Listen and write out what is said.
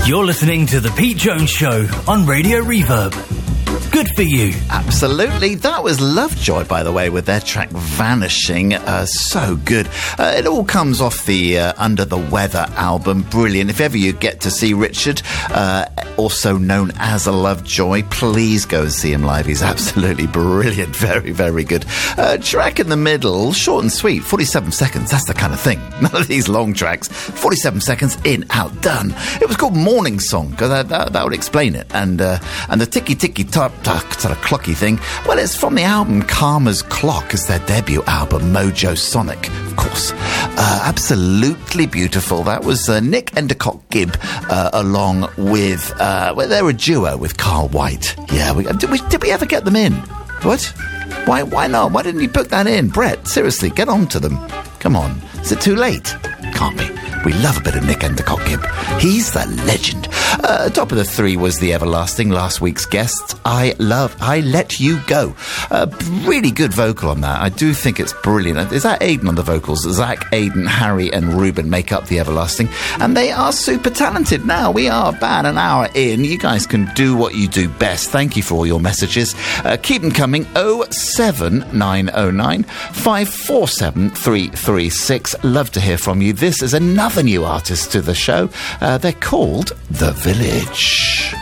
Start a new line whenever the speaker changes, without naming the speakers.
You're listening to The Pete Jones Show on Radio Reverb. Good for you.
Absolutely. That was Lovejoy, by the way, with their track Vanishing. So good. It all comes off the Under the Weather album. Brilliant. If ever you get to see Richard, also known as a Lovejoy, please go and see him live. He's absolutely brilliant. Very, very good. Track in the middle, short and sweet, 47 seconds. That's the kind of thing. None of these long tracks. 47 seconds in, out, done. It was called Morning Song, because that would explain it. And the ticky-ticky-tock sort of clocky thing, well, it's from the album Karma's Clock. It's their debut album, Mojo Sonic, of course. Absolutely beautiful. That was Nick Endicott Gibb along with well, they're a duo with Carl White. Yeah, did we ever get them in? What? Why not? Why didn't you book that in? Brett, seriously, get on to them. Come on. Is it too late? Can't be. We love a bit of Nick Endicott Gibb. He's the legend. Top of the three was The Everlasting, last week's guest. I Let You Go. Really good vocal on that. I do think it's brilliant. Is that Aidan on the vocals? Zach, Aidan, Harry and Ruben make up The Everlasting. And they are super talented. Now, we are about an hour in. You guys can do what you do best. Thank you for all your messages. Keep them coming. 07909 547 336. Love to hear from you. This is another new artist to the show. They're called The Village.